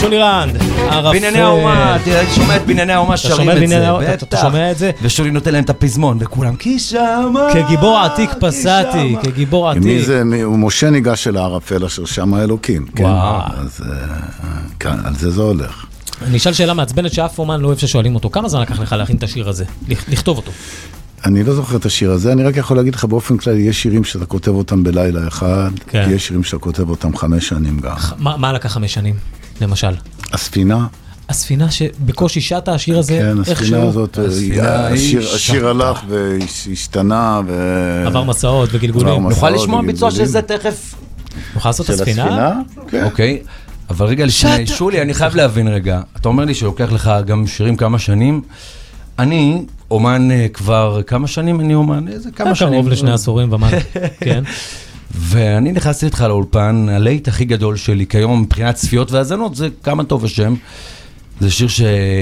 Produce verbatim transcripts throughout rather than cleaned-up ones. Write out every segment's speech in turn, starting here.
שולי רנד, ערפל. בנייני האומה, אני שומע את בנייני האומה שרים את זה, בטח. אתה שומע את זה? ושולי נותן להם את הפזמון, וכולם, כי שמה... כגיבור עתיק פסעתי, כגיבור עתיק. מי זה, משה ניגש אל הערפל אשר שם האלוקים. וואו. אז על זה זה הולך. אני אשאל שאלה מעצבנת שאף אומן לא אוהב ששואלים אותו, כמה זמן לקח לך להכין את השיר הזה, לכתוב אותו? אני לא זוכר את השיר הזה, אני רק יכול להגיד לך באופן כללי, יש שירים שאתה כותב אותם בלילה אחד, כן. יש שירים שאתה כותב אותם חמש שנים גם. מה, מה לקח חמש שנים, למשל? הספינה. הספינה שבקושי שטה, השיר הזה, כן, הספינה הזאת, השיר הלך והשתנה, עבר מסעות וגלגולים. נוכל לשמוע ביצוע של זה תכף? נוכל לעשות את הספינה? כן. אוקיי. אבל רגע לפני, שולי, אני חייב להבין רגע, אתה אומר לי שלוקח לך גם שירים כמה שנים, אני אומן כבר כמה שנים אני אומן, איזה כמה שנים. קרוב לשני עשורים ומעלה, כן. ואני נכנסתי איתך לאולפן, הלהיט הכי גדול שלי כיום מבחינת צפיות והאזנות, זה כמה טוב השם, זה שיר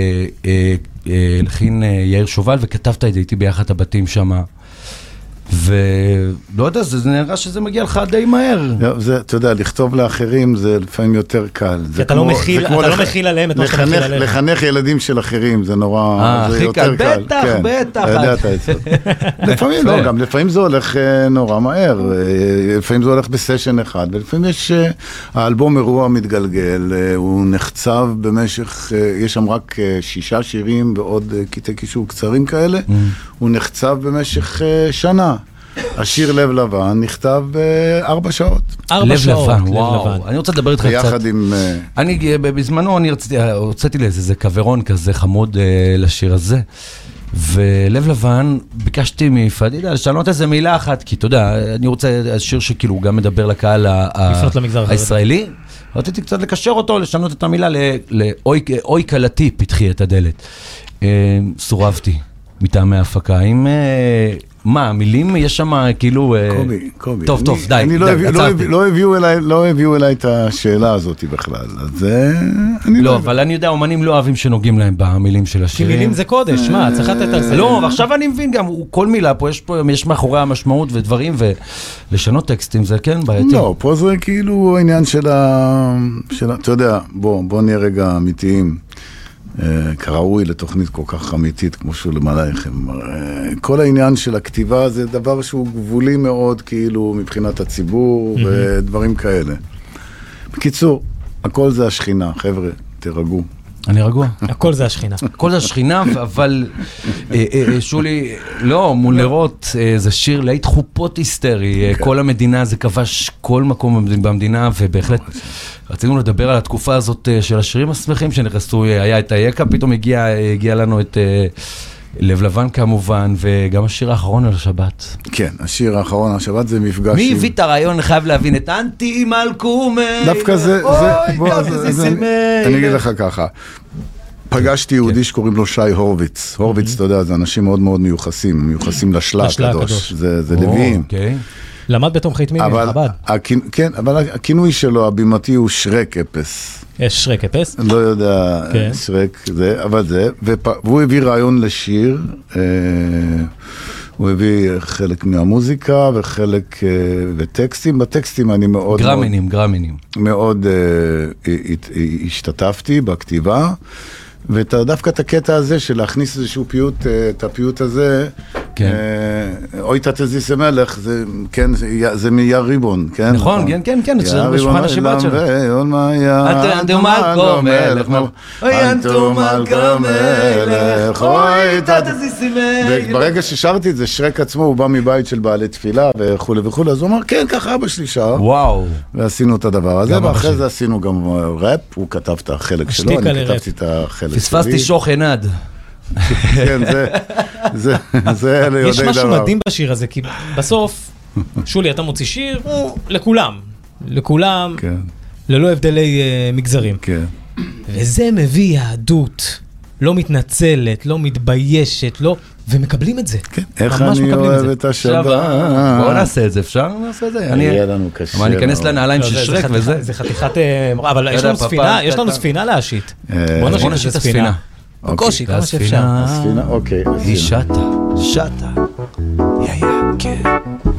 שהלחין יאיר שובל, וכתבת את זה איתי ביחד את הבתים שם, ולא יודע, זה נראה שזה מגיע לך די מהר. אתה יודע, לכתוב לאחרים זה לפעמים יותר קל. כי אתה לא מכיל עליהם את מה שאתה מכיל עליהם. לחנך ילדים של אחרים זה נורא, זה יותר קל. בטח, בטח. לפעמים לא, גם לפעמים זה הולך נורא מהר, לפעמים זה הולך בסשן אחד, ולפעמים יש, האלבום אירוע מתגלגל, הוא נחצב במשך, יש שם רק שישה שירים ועוד קטעי קישור קצרים כאלה, הוא נחצב במשך שנה. השיר לב לבן נכתב בארבע שעות. ארבע שעות, לב לבן. אני רוצה לדבר איתך קצת. ביחד עם... אני, בזמנו אני הוצאתי לאיזה כברון כזה חמוד לשיר הזה, ולב לבן ביקשתי מפדידה לשנות איזה מילה אחת, כי אתה יודע, אני רוצה שיר שכאילו גם מדבר לקהל הישראלי, רציתי קצת לקשר אותו, לשנות את המילה לאוי קלתי פתחי את הדלת. סורבתי מטעמי ההפקה, עם... מה, המילים יש שם כאילו... קובי, קובי. טוב, טוב, די, לא הביאו אליי את השאלה הזאת בכלל, אז זה... לא, אבל אני יודע, אומנים לא אוהבים שנוגעים להם במילים של השירים. כי מילים זה קודש, מה, צריך לתת על זה. לא, ועכשיו אני מבין גם, כל מילה פה, יש מאחורי המשמעות ודברים, ולשנות טקסטים זה כן בעייתי. לא, פה זה כאילו העניין של ה... אתה יודע, בוא נהיה רגע אמיתיים. כראוי לתוכנית כל כך אמיתית כמו שולם עלייכם. כל העניין של הכתיבה זה דבר שהוא גבולי מאוד כאילו מבחינת הציבור ודברים כאלה. בקיצור, הכל זה השכינה, חבר'ה, תרגעו. אני רגוע. הכל זה השכינה. הכל זה השכינה, אבל שולי, לא, מול לראות, זה שיר להיט חופות היסטרי, כל המדינה, זה כבש כל מקום במדינה, ובהחלט רצינו לדבר על התקופה הזאת של השירים השמחים שנכנסו, היה את היקה, פתאום הגיע, הגיע לנו את לב לבן כמובן, וגם השיר האחרון על השבת. כן, השיר האחרון על השבת זה מפגש... מי הביא את הרעיון, אני חייב להבין, את אנטי מלכומי. דווקא זה... אני אגיד לך ככה. פגשתי יהודי שקוראים לו שי הורוויץ. הורוויץ, אתה יודע, זה אנשים מאוד מאוד מיוחסים, מיוחסים לשלה הקדוש. זה לוויים. למד בתומכי תמימי, חב"ד. כן, אבל הכינוי שלו, הבימתי הוא שרק אפס. יש שרק אפס? לא יודע, שרק זה, אבל זה, והוא הביא רעיון לשיר, הוא הביא חלק מהמוזיקה וחלק וטקסטים, בטקסטים אני מאוד... גרמינים, גרמינים. מאוד השתתפתי בכתיבה, ודווקא את הקטע הזה של להכניס איזשהו פיוט, את הפיוט הזה, אוי תתזיס המלך, זה מייר ריבון, כן? נכון, כן, כן, כן, בשולחן השיבת שלו. אנטו מלכו מלך, אוי אנטו מלכו מלך, אוי תתזיס המלך. וברגע ששרתי את זה, שרק עצמו, הוא בא מבית של בעלי תפילה וכו' וכו', אז הוא אמר, כן, ככה אבא שלי שר. וואו. ועשינו את הדבר הזה, ואחרי זה עשינו גם ראפ, הוא כתב את החלק שלו, אני כתבתי את החלק שלי. פספסתי שוך עינד. כן, זה, זה אלה יודעי דבר. יש משהו מדהים בשיר הזה, כי בסוף, שולי, אתה מוציא שיר, לכולם, לכולם, ללא הבדלי מגזרים. וזה מביא יהדות, לא מתנצלת, לא מתביישת, לא... ומקבלים את זה. כן, איך אני אוהב את השבת. בואו נעשה את זה, אפשר נעשה את זה? יהיה לנו קשה. אבל אני אכנס לנעליים של שרק וזה. זה חתיכת... אבל יש לנו ספינה להשית. בואו נשית את הספינה. בקושי, כמה שאפשר. הספינה, אוקיי. היא שטה, שטה. יא יא, כן.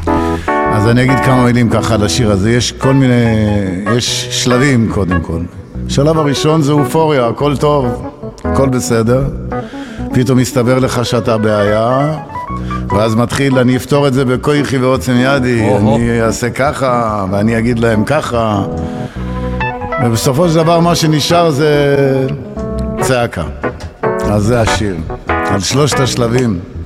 אז אני אגיד כמה מילים ככה על השיר הזה. יש כל מיני... יש שלבים קודם כל. השלב הראשון זה אופוריה, הכל טוב, הכל בסדר. פתאום מסתבר לך שאתה בעיה, ואז מתחיל, אני אפתור את זה בכוחי ועוצם ידי, אני אעשה ככה, ואני אגיד להם ככה. ובסופו של דבר מה שנשאר זה צעקה. אז זה השיר, על שלושת השלבים.